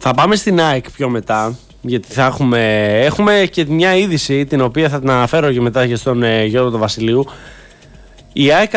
Θα πάμε στην ΑΕΚ πιο μετά, γιατί θα έχουμε και μια είδηση την οποία θα την αναφέρω και μετά και στον Γιώργο του Βασιλείου. Η ΑΕΚ